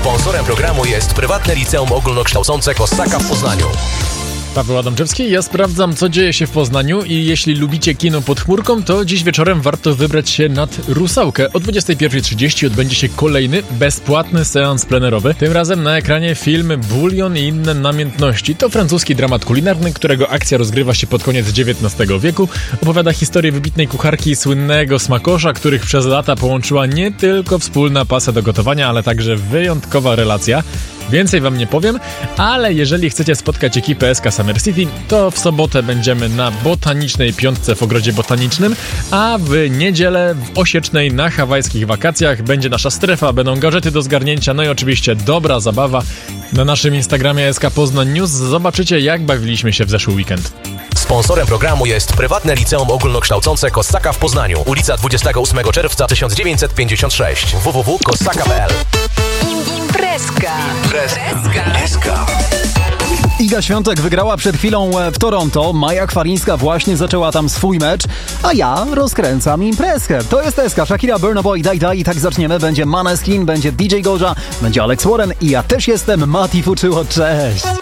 Sponsorem programu jest prywatne liceum ogólnokształcące Kossaka w Poznaniu. Paweł Adamczewski, ja sprawdzam, co dzieje się w Poznaniu i jeśli lubicie kino pod chmurką, to dziś wieczorem warto wybrać się nad Rusałkę. O 21:30 odbędzie się kolejny, bezpłatny seans plenerowy. Tym razem na ekranie film Bulion i inne namiętności. To francuski dramat kulinarny, którego akcja rozgrywa się pod koniec XIX wieku. Opowiada historię wybitnej kucharki i słynnego smakosza, których przez lata połączyła nie tylko wspólna pasja do gotowania, ale także wyjątkowa relacja. Więcej wam nie powiem, ale jeżeli chcecie spotkać ekipę SK Summer City, to w sobotę będziemy na Botanicznej Piątce w Ogrodzie Botanicznym, a w niedzielę w Osiecznej na hawajskich wakacjach będzie nasza strefa, będą gadżety do zgarnięcia, no i oczywiście dobra zabawa. Na naszym Instagramie SK Poznań News zobaczycie, jak bawiliśmy się w zeszły weekend. Sponsorem programu jest prywatne liceum ogólnokształcące Kossaka w Poznaniu. Ulica 28 czerwca 1956. www.kossaka.pl. Imprezka. Iga Świątek wygrała przed chwilą w Toronto, Maja Kwarińska właśnie zaczęła tam swój mecz, a ja rozkręcam imprezkę. To jest SK, Shakira, Burna Boy, Daj i tak zaczniemy. Będzie Maneskin, będzie DJ Goja, będzie Alex Warren i ja też jestem, Mati Fuczyło, cześć!